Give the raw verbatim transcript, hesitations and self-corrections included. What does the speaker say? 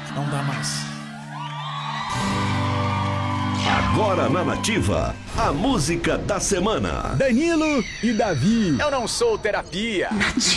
Não dá mais. Agora na Nativa, a música da semana. Danilo e Davi. Eu não sou terapia. Nativa.